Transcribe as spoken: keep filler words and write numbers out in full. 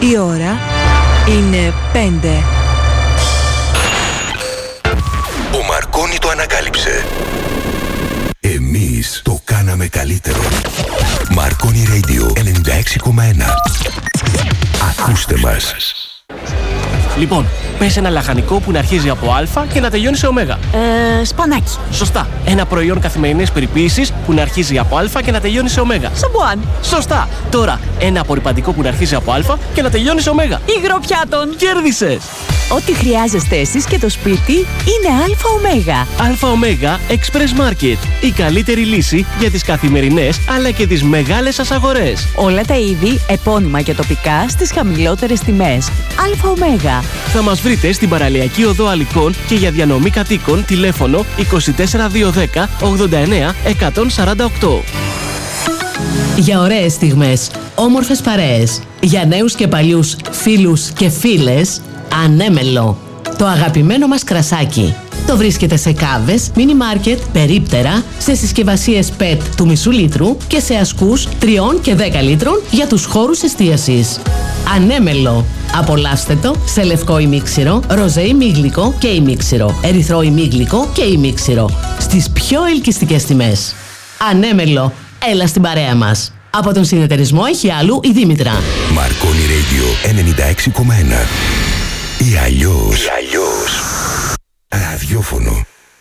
Η ώρα είναι πέντε. Ο Μαρκόνι το ανακάλυψε. Εμείς το κάναμε καλύτερο. Μαρκόνι Radio ενενήντα έξι κόμμα ένα. Ακούστε μας. Λοιπόν, πες ένα λαχανικό που να αρχίζει από Α και να τελειώνει σε Ω. Ε, σπανάκι. Σωστά. Ένα προϊόν καθημερινής περιποίησης που να αρχίζει από Α και να τελειώνει σε Ω. Σαμπουάν. Σωστά. Τώρα, ένα απορρυπαντικό που να αρχίζει από Α και να τελειώνει σε Ω. Υγροπιάτων. Κέρδισες! Ό,τι χρειάζεστε εσείς και το σπίτι είναι ΑΟ. ΑΟ Express Market. Η καλύτερη λύση για τις καθημερινές αλλά και τις μεγάλες σας αγορές. Όλα τα είδη, επώνυμα και τοπικά στις χαμηλότερες τιμές. ΑΟ. Θα μας βρείτε στην Παραλιακή Οδό Αλικών και για διανομή κατοίκων τηλέφωνο είκοσι τέσσερα διακόσια δέκα ογδόντα εννέα εκατόν σαράντα οκτώ. Για ωραίες στιγμές, όμορφες παρέες, για νέους και παλιούς φίλους και φίλες, Ανέμελο, το αγαπημένο μας κρασάκι. Το βρίσκεται σε κάβες, μίνι μάρκετ, περίπτερα, σε συσκευασίες πετ του μισού λίτρου και σε ασκούς τριών και δέκα λίτρων για τους χώρους εστίασης. Ανέμελο. Απολαύστε το σε λευκό ημίξιρο, ροζέ ημίγλικο και ημίξιρο, ερυθρό ημίγλικο και ημίξιρο. Στις πιο ελκυστικές τιμές. Ανέμελο. Έλα στην παρέα μας. Από τον συνεταιρισμό έχει άλλου η Δήμητρα. Μαρκόνι Radio ενενήντα έξι κόμμα ένα. Ή αλλιώς, ή αλλιώς ραδιόφωνο.